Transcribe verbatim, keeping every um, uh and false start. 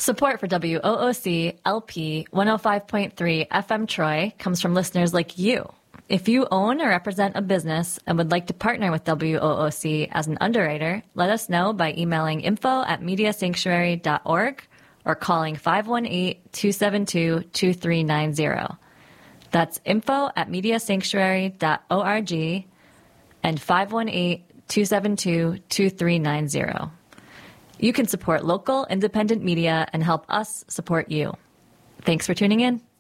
Support for W O O C L P one oh five point three F M Troy comes from listeners like you. If you own or represent a business and would like to partner with W O O C as an underwriter, let us know by emailing info at media sanctuary dot org or calling five one eight, two seven two, two three nine zero. That's info at media sanctuary dot org and five one eight, two seven two, two three nine zero. You can support local independent media and help us support you. Thanks for tuning in.